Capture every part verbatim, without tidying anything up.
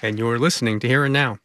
And you're listening to Here and Now.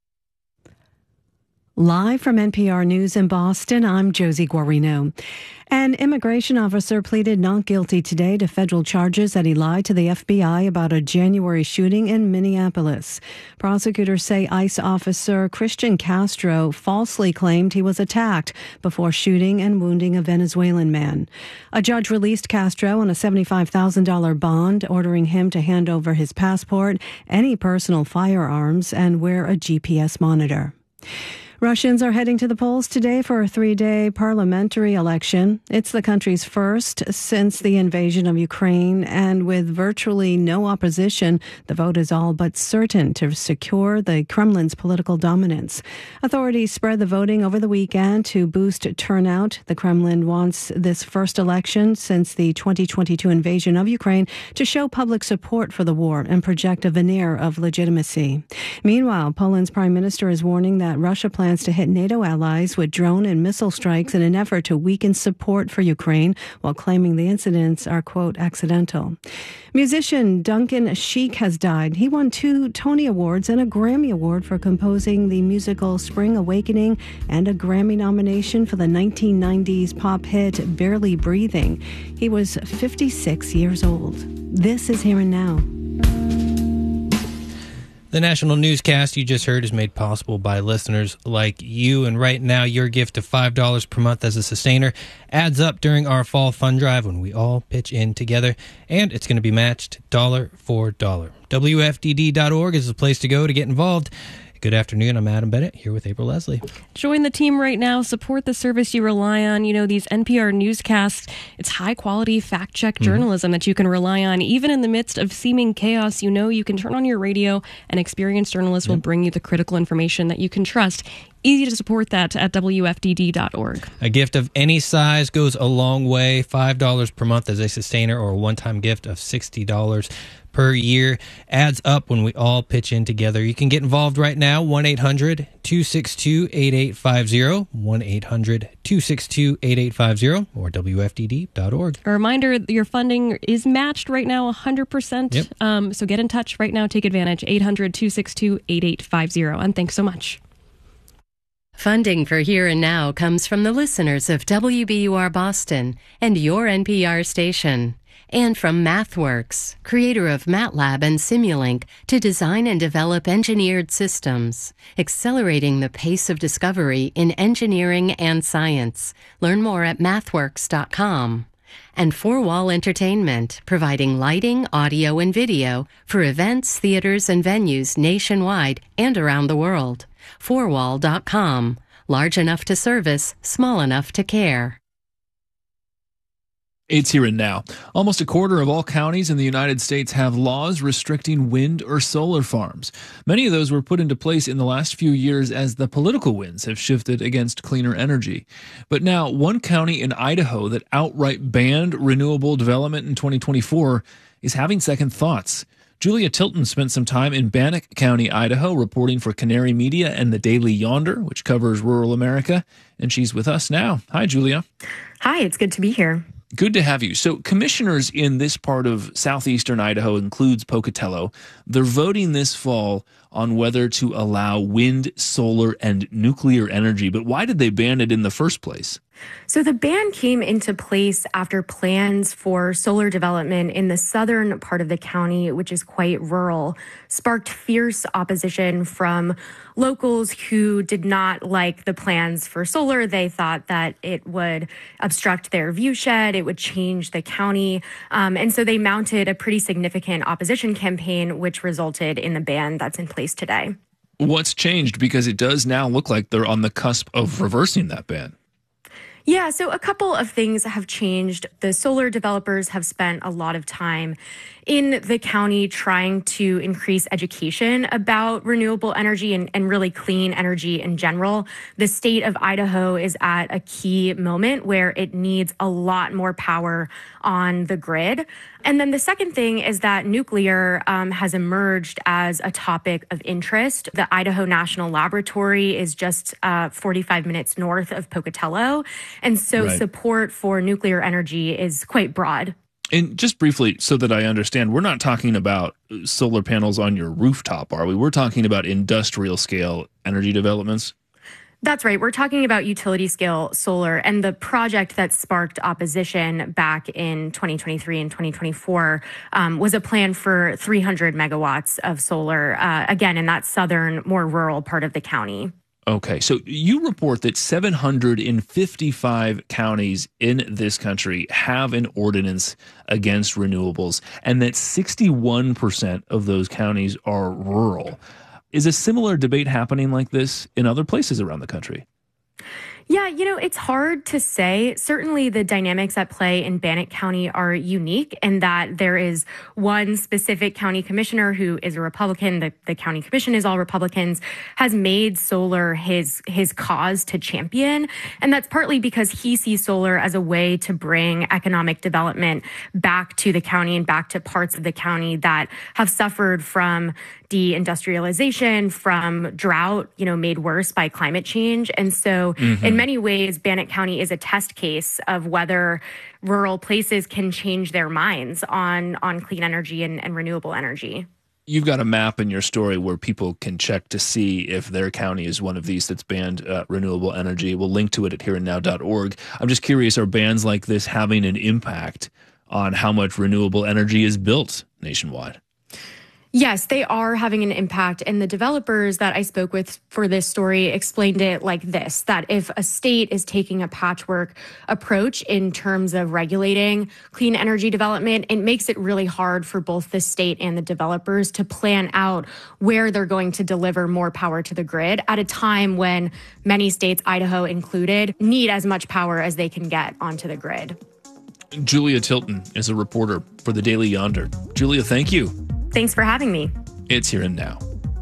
Live from N P R News in Boston, I'm Josie Guarino. An immigration officer pleaded not guilty today to federal charges that he lied to the F B I about a January shooting in Minneapolis. Prosecutors say ICE officer Christian Castro falsely claimed he was attacked before shooting and wounding a Venezuelan man. A judge released Castro on a seventy-five thousand dollars bond, ordering him to hand over his passport, any personal firearms, and wear a G P S monitor. Russians are heading to the polls today for a three-day parliamentary election. It's the country's first since the invasion of Ukraine, and with virtually no opposition, the vote is all but certain to secure the Kremlin's political dominance. Authorities spread the voting over the weekend to boost turnout. The Kremlin wants this first election since the twenty twenty-two invasion of Ukraine to show public support for the war and project a veneer of legitimacy. Meanwhile, Poland's prime minister is warning that Russia plans to hit NATO allies with drone and missile strikes in an effort to weaken support for Ukraine, while claiming the incidents are, quote, accidental. Musician Duncan Sheik has died. He won two Tony Awards and a Grammy Award for composing the musical Spring Awakening and a Grammy nomination for the nineteen nineties pop hit Barely Breathing. He was fifty-six years old. This is Here and Now. The national newscast you just heard is made possible by listeners like you. And right now, your gift of five dollars per month as a sustainer adds up during our fall fund drive when we all pitch in together. And it's going to be matched dollar for dollar. W F D D dot org is the place to go to get involved. Good afternoon. I'm Adam Bennett here with April Leslie. Join the team right now. Support the service you rely on. You know, these N P R newscasts, it's high-quality, fact-check journalism mm-hmm. that you can rely on. Even in the midst of seeming chaos, you know you can turn on your radio and experienced journalists yep. will bring you the critical information that you can trust. Easy to support that at W F D D dot org. A gift of any size goes a long way. five dollars per month as a sustainer, or a one-time gift of sixty dollars per year adds up when we all pitch in together. You can get involved right now, one eight hundred two six two eight eight five zero, one eight hundred two six two eight eight five zero, or W F D D dot org. A reminder, your funding is matched right now one hundred percent. Yep. Um, so get in touch right now. Take advantage. eight hundred two six two eight eight five zero. And thanks so much. Funding for Here and Now comes from the listeners of W B U R Boston and your N P R station. And from MathWorks, creator of MATLAB and Simulink, to design and develop engineered systems, accelerating the pace of discovery in engineering and science. Learn more at mathworks dot com. And Four Wall Entertainment, providing lighting, audio, and video for events, theaters, and venues nationwide and around the world. four wall dot com. Large enough to service, small enough to care. It's Here and Now. Almost a quarter of all counties in the United States have laws restricting wind or solar farms. Many of those were put into place in the last few years as the political winds have shifted against cleaner energy. But now, one county in Idaho that outright banned renewable development in twenty twenty-four is having second thoughts. Julia Tilton spent some time in Bannock County, Idaho, reporting for Canary Media and the Daily Yonder, which covers rural America, and she's with us now. Hi, Julia. Hi, it's good to be here. Good to have you. So commissioners in this part of southeastern Idaho, includes Pocatello, they're voting this fall on whether to allow wind, solar, and nuclear energy. But why did they ban it in the first place? So the ban came into place after plans for solar development in the southern part of the county, which is quite rural, sparked fierce opposition from locals who did not like the plans for solar. They thought that it would obstruct their viewshed, it would change the county. Um, and so they mounted a pretty significant opposition campaign, which resulted in the ban that's in place today. What's changed? Because it does now look like they're on the cusp of reversing that ban. Yeah, so a couple of things have changed. The solar developers have spent a lot of time in the county trying to increase education about renewable energy and, and really clean energy in general. The state of Idaho is at a key moment where it needs a lot more power on the grid. And then the second thing is that nuclear um, has emerged as a topic of interest. The Idaho National Laboratory is just uh, forty-five minutes north of Pocatello. And so right. support for nuclear energy is quite broad. And just briefly, so that I understand, we're not talking about solar panels on your rooftop, are we? We're talking about industrial scale energy developments. That's right. We're talking about utility scale solar, and the project that sparked opposition back in twenty twenty-three and twenty twenty-four um, was a plan for three hundred megawatts of solar, uh, again, in that southern, more rural part of the county. Okay, so you report that seven hundred fifty-five counties in this country have an ordinance against renewables, and that sixty-one percent of those counties are rural. Is a similar debate happening like this in other places around the country? Yeah, you know, it's hard to say. Certainly the dynamics at play in Bannock County are unique in that there is one specific county commissioner who is a Republican. The, the county commission is all Republicans, has made solar his his cause to champion. And that's partly because he sees solar as a way to bring economic development back to the county and back to parts of the county that have suffered from deindustrialization, from drought, you know, made worse by climate change. And so mm-hmm. in many ways, Bannock County is a test case of whether rural places can change their minds on, on clean energy and, and renewable energy. You've got a map in your story where people can check to see if their county is one of these that's banned uh, renewable energy. We'll link to it at here and now dot org. I'm just curious, are bans like this having an impact on how much renewable energy is built nationwide? Yes, they are having an impact. And the developers that I spoke with for this story explained it like this, that if a state is taking a patchwork approach in terms of regulating clean energy development, it makes it really hard for both the state and the developers to plan out where they're going to deliver more power to the grid at a time when many states, Idaho included, need as much power as they can get onto the grid. Julia Tilton is a reporter for the Daily Yonder. Julia, thank you. Thanks for having me. It's Here and Now.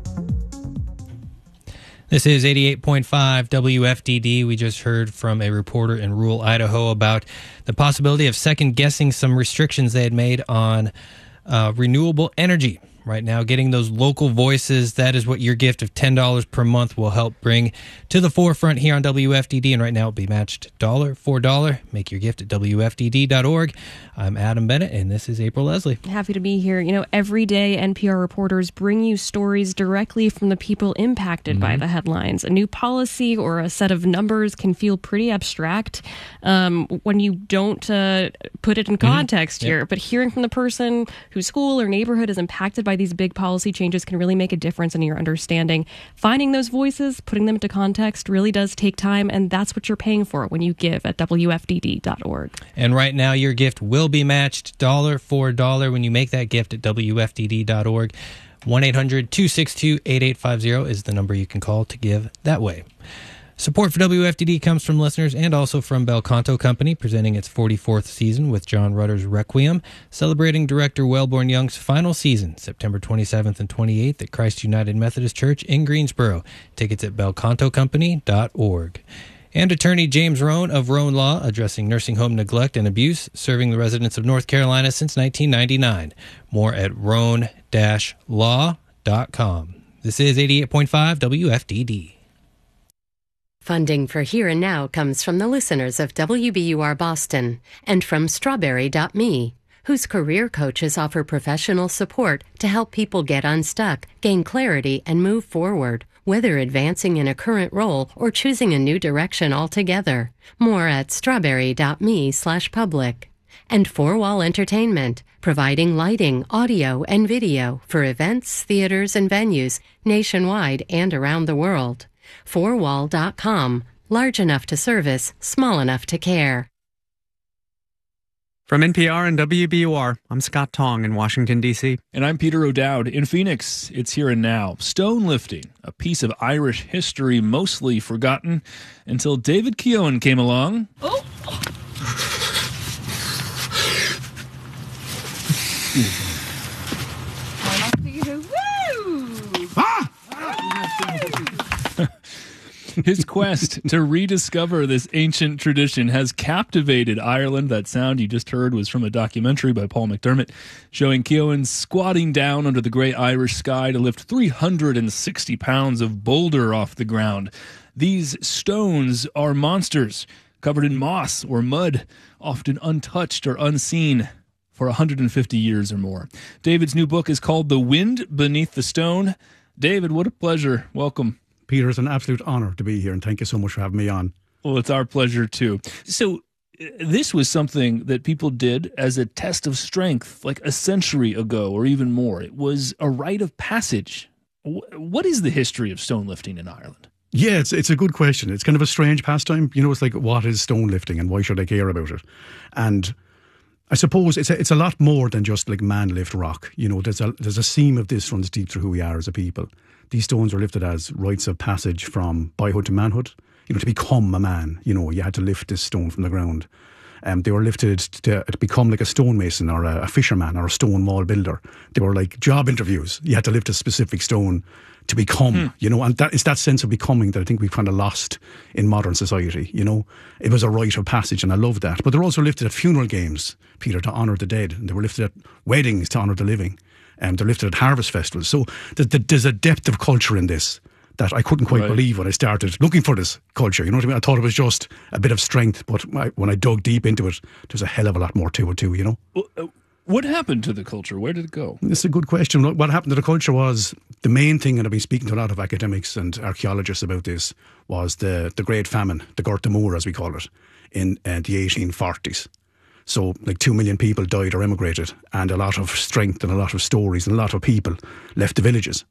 This is eighty-eight point five W F D D. We just heard from a reporter in rural Idaho about the possibility of second-guessing some restrictions they had made on uh, renewable energy. Right now, getting those local voices, that is what your gift of ten dollars per month will help bring to the forefront here on W F D D. And right now, it'll be matched dollar for dollar. Make your gift at W F D D dot org. I'm Adam Bennett, and this is April Leslie. Happy to be here. You know, every day N P R reporters bring you stories directly from the people impacted mm-hmm. by the headlines. A new policy or a set of numbers can feel pretty abstract um, when you don't uh, put it in context mm-hmm. here. Yep. But hearing from the person whose school or neighborhood is impacted by these big policy changes can really make a difference in your understanding. Finding those voices, putting them into context really does take time, and that's what you're paying for when you give at W F D D dot org. And right now, your gift will be matched dollar for dollar when you make that gift at W F D D dot org. one eight hundred two six two eight eight five zero is the number you can call to give that way. Support for W F D D comes from listeners and also from Bel Canto Company, presenting its forty-fourth season with John Rutter's Requiem, celebrating director Wellborn Young's final season, September twenty-seventh and twenty-eighth at Christ United Methodist Church in Greensboro. Tickets at bel canto company dot org. And attorney James Rohn of Rohn Law, addressing nursing home neglect and abuse, serving the residents of North Carolina since nineteen ninety-nine. More at rohn dash law dot com. This is eighty-eight point five W F D D. Funding for Here and Now comes from the listeners of W B U R Boston and from strawberry dot me, whose career coaches offer professional support to help people get unstuck, gain clarity, and move forward, whether advancing in a current role or choosing a new direction altogether. More at strawberry dot me slash public. And Four Wall Entertainment, providing lighting, audio, and video for events, theaters, and venues nationwide and around the world. four wall dot com. Large enough to service, small enough to care. From N P R and W B U R, I'm Scott Tong in Washington, D C. And I'm Peter O'Dowd in Phoenix. It's Here and Now. Stone lifting, a piece of Irish history mostly forgotten until David Keown came along. Oh! Ah! His quest to rediscover this ancient tradition has captivated Ireland. That sound you just heard was from a documentary by Paul McDermott showing Keown squatting down under the great Irish sky to lift three hundred sixty pounds of boulder off the ground. These stones are monsters covered in moss or mud, often untouched or unseen. for one hundred fifty years or more. David's new book is called The Wind Beneath the Stone. David, what a pleasure. Welcome. Peter, it's an absolute honor to be here, and thank you so much for having me on. Well, it's our pleasure, too. So uh, this was something that people did as a test of strength like a century ago or even more. It was a rite of passage. W- what is the history of stone lifting in Ireland? Yeah, it's it's a good question. It's kind of a strange pastime. You know, it's like, what is stone lifting and why should I care about it? And I suppose it's a, it's a lot more than just like man lift rock. You know, there's a there's a seam of this runs deep through who we are as a people. These stones were lifted as rites of passage from boyhood to manhood. You know, to become a man, you know, you had to lift this stone from the ground. Um, they were lifted to, to become like a stonemason or a, a fisherman or a stone wall builder. They were like job interviews. You had to lift a specific stone to become, hmm. you know, and that it's that sense of becoming that I think we've kind of lost in modern society, you know. It was a rite of passage and I love that. But they're also lifted at funeral games, Peter, to honour the dead. And they were lifted at weddings to honour the living. And um, they're lifted at harvest festivals. So th- th- there's a depth of culture in this that I couldn't quite right. believe when I started looking for this culture. You know what I mean? I thought it was just a bit of strength, but I, when I dug deep into it, there's a hell of a lot more to it too, you know? Well, uh, what happened to the culture? Where did it go? It's a good question. What happened to the culture was, the main thing, and I've been speaking to a lot of academics and archaeologists about this, was the, the Great Famine, the Gorta Mór as we call it, in uh, the eighteen forties. So like two million people died or emigrated, and a lot of strength and a lot of stories and a lot of people left the villages.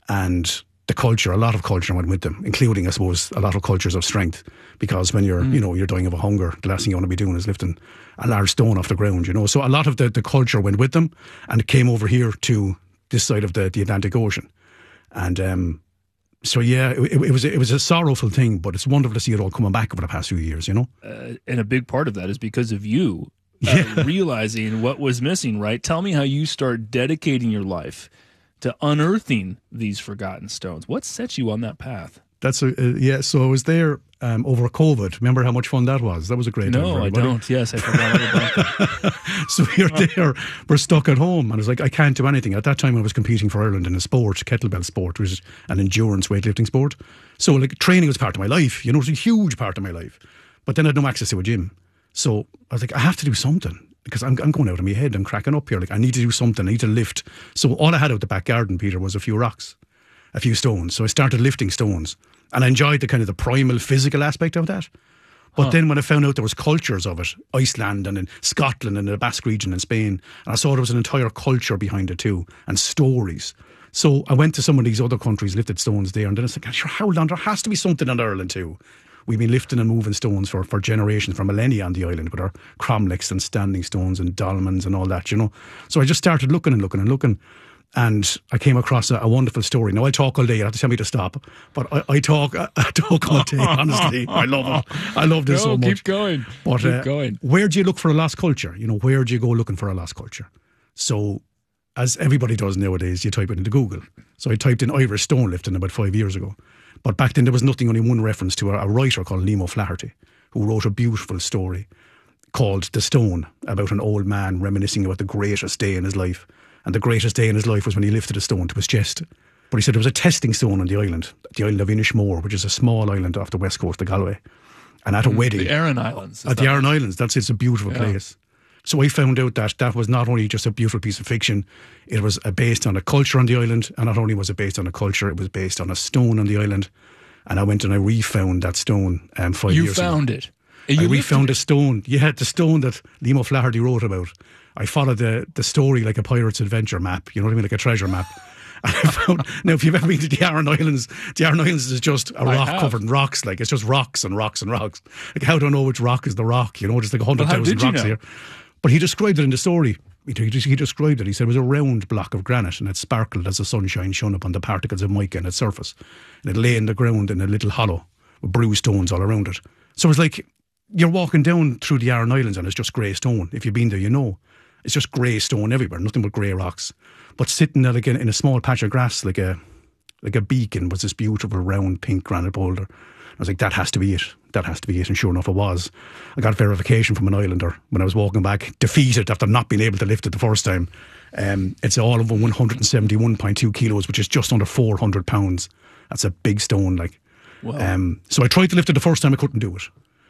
And the culture, a lot of culture went with them, including, I suppose, a lot of cultures of strength. Because when you're, mm. you know, you're dying of a hunger, the last thing you want to be doing is lifting a large stone off the ground, you know. So a lot of the, the culture went with them, and it came over here to this side of the, the Atlantic Ocean. And um, so, yeah, it, it was it was a sorrowful thing, but it's wonderful to see it all coming back over the past few years, you know. Uh, and a big part of that is because of you uh, yeah. realizing what was missing, right? Tell me how you start dedicating your life to unearthing these forgotten stones. What set you on that path? That's a uh, yeah. So I was there um, over COVID. Remember how much fun that was? That was a great no, time for No, everybody. I don't. Yes, I forgot all about that. So we were there. We're stuck at home, and I was like, I can't do anything. At that time, I was competing for Ireland in a sport, kettlebell sport, which is an endurance weightlifting sport. So like training was part of my life. You know, it was a huge part of my life. But then I had no access to a gym. So I was like, I have to do something. Because I'm, I'm going out of my head, I'm cracking up here. Like, I need to do something, I need to lift. So all I had out the back garden, Peter, was a few rocks, a few stones. So I started lifting stones, and I enjoyed the kind of the primal physical aspect of that. But huh. then when I found out there was cultures of it, Iceland and in Scotland and the Basque region in Spain, and I saw there was an entire culture behind it too, and stories. So I went to some of these other countries, lifted stones there, and then I was like, sure, how long? There has to be something in Ireland too. We've been lifting and moving stones for, for generations, for millennia on the island, with our cromlechs and standing stones and dolmens and all that, you know. So I just started looking and looking and looking, and I came across a, a wonderful story. Now, I talk all day, you have to tell me to stop, but I, I talk I, I talk all day, honestly. I love it. I love this no, so much. keep going. But, keep uh, going. Where do you look for a lost culture? You know, where do you go looking for a lost culture? So, as everybody does nowadays, you type it into Google. So I typed in Irish stone lifting about five years ago. But back then there was nothing, only one reference to a, a writer called Liam O'Flaherty, who wrote a beautiful story called The Stone, about an old man reminiscing about the greatest day in his life. And the greatest day in his life was when he lifted a stone to his chest. But he said there was a testing stone on the island, the island of Inishmore, which is a small island off the west coast of Galway. And at a mm, wedding... The Aran Islands. At the Aran Islands, that's it's a beautiful yeah. place. So I found out that that was not only just a beautiful piece of fiction, it was uh, based on a culture on the island, and not only was it based on a culture, it was based on a stone on the island. And I went and I refound that stone um, five you years ago. You found it? You I refound a stone. Yeah, the stone that Liam O'Flaherty wrote about. I followed the, the story like a pirate's adventure map, you know what I mean, like a treasure map. And I found, now if you've ever been to the Aran Islands, the Aran Islands is just a rock covered in rocks, like it's just rocks and rocks and rocks. Like how do I know which rock is the rock, you know, just like a hundred thousand rocks know? Here. But he described it in the story. He, he described it. He said it was a round block of granite, and it sparkled as the sunshine shone upon the particles of mica in its surface. And it lay in the ground in a little hollow with bruised stones all around it. So it's like you're walking down through the Aran Islands and it's just grey stone. If you've been there, you know. It's just grey stone everywhere, nothing but grey rocks. But sitting there again in a small patch of grass, like a like a beacon, was this beautiful round pink granite boulder. I was like, that has to be it. That has to be it. And sure enough, it was. I got verification from an islander when I was walking back, defeated after not being able to lift it the first time. Um, it's all of one hundred seventy-one point two kilos, which is just under four hundred pounds. That's a big stone, like. Wow. Um, so I tried to lift it the first time, I couldn't do it.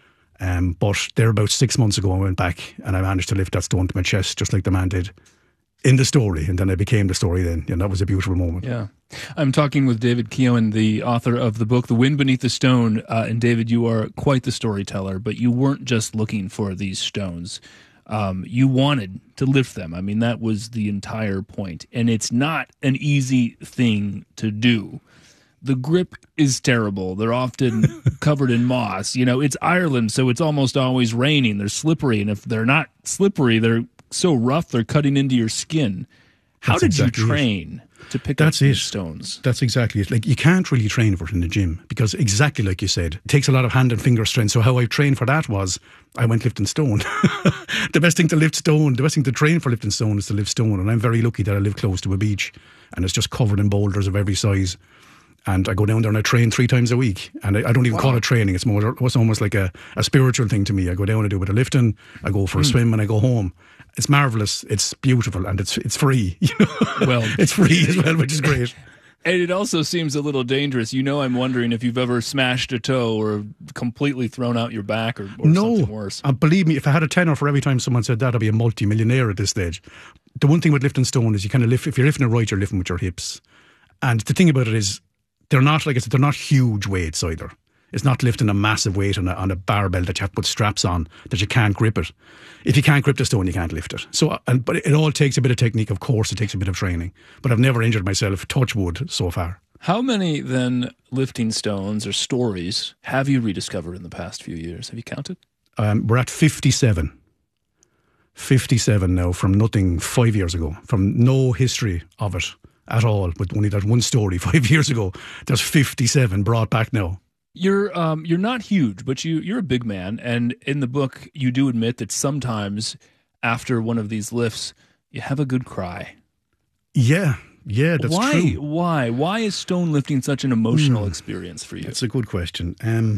Um, but there about six months ago, I went back and I managed to lift that stone to my chest, just like the man did in the story. And then I became the story then. And that was a beautiful moment. Yeah. I'm talking with David Keown, the author of the book, The Wind Beneath the Stone. Uh, and David, you are quite the storyteller, but you weren't just looking for these stones. Um, you wanted to lift them. I mean, that was the entire point. And it's not an easy thing to do. The grip is terrible. They're often covered in moss. You know, it's Ireland, so it's almost always raining. They're slippery. And if they're not slippery, they're so rough, they're cutting into your skin. How That's did exactly you train it. to pick That's up these it. stones? That's exactly it. Like, you can't really train for it in the gym because exactly like you said, it takes a lot of hand and finger strength. So how I trained for that was I went lifting stone. The best thing to lift stone, the best thing to train for lifting stone is to lift stone. And I'm very lucky that I live close to a beach and it's just covered in boulders of every size. And I go down there and I train three times a week. And I, I don't even wow. call it training. It's more, it's almost like a, a spiritual thing to me. I go down and do a bit of lifting. I go for a mm. swim and I go home. It's marvellous. It's beautiful. And it's it's free. You know? Well, it's free as well, which is great. And it also seems a little dangerous. You know, I'm wondering if you've ever smashed a toe or completely thrown out your back or, or no, something worse. Uh, believe me, if I had a tenner for every time someone said that, I'd be a multi-millionaire at this stage. The one thing with lifting stone is you kind of lift, if you're lifting it right, you're lifting with your hips. And the thing about it is, they're not, like I said, they're not huge weights either. It's not lifting a massive weight on a, on a barbell that you have to put straps on, that you can't grip it. If you can't grip the stone, you can't lift it. So, and, but it all takes a bit of technique. Of course, it takes a bit of training. But I've never injured myself, touch wood, so far. How many, then, lifting stones or stories have you rediscovered in the past few years? Have you counted? Um, we're at fifty-seven. fifty-seven now, from nothing five years ago, from no history of it at all, with only that one story five years ago. There's fifty-seven brought back now. You're um you're not huge, but you you're a big man, and in the book you do admit that sometimes after one of these lifts you have a good cry. Yeah, yeah, that's Why? true. Why? Why is stone lifting such an emotional mm, experience for you? That's a good question. Um,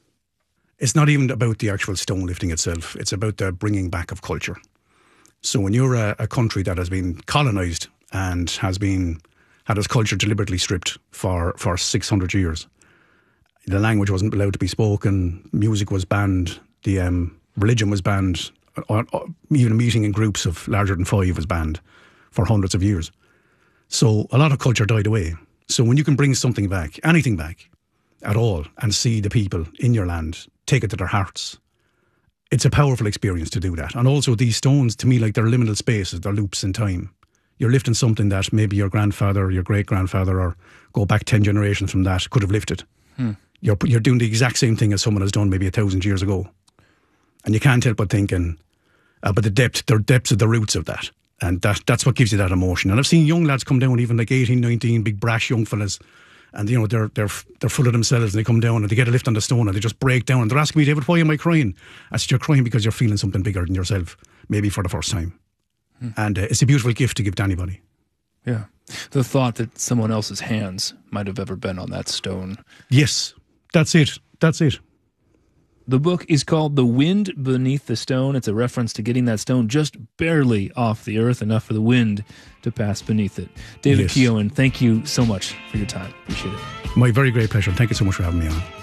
it's not even about the actual stone lifting itself. It's about the bringing back of culture. So when you're a, a country that has been colonised and has been had its culture deliberately stripped for, for six hundred years. The language wasn't allowed to be spoken, music was banned, the um, religion was banned, or, or even meeting in groups of larger than five was banned for hundreds of years. So a lot of culture died away. So when you can bring something back, anything back at all, and see the people in your land take it to their hearts, it's a powerful experience to do that. And also these stones, to me, like they're liminal spaces, they're loops in time. You're lifting something that maybe your grandfather or your great-grandfather or go back ten generations from that could have lifted. Hmm. You're, you're doing the exact same thing as someone has done maybe a thousand years ago. And you can't help but thinking, uh, but the depth, the depths of the roots of that. And that that's what gives you that emotion. And I've seen young lads come down, even like eighteen, nineteen, big brash young fellas, and you know, they're they're they're full of themselves, and they come down and they get a lift on the stone and they just break down and they're asking me, David, why am I crying? I said, you're crying because you're feeling something bigger than yourself, maybe for the first time. Hmm. And uh, it's a beautiful gift to give to anybody. Yeah. The thought that someone else's hands might have ever been on that stone. Yes, that's it. That's it. The book is called The Wind Beneath the Stone. It's a reference to getting that stone just barely off the earth, enough for the wind to pass beneath it. David yes. Keown, thank you so much for your time. Appreciate it. My very great pleasure. Thank you so much for having me on.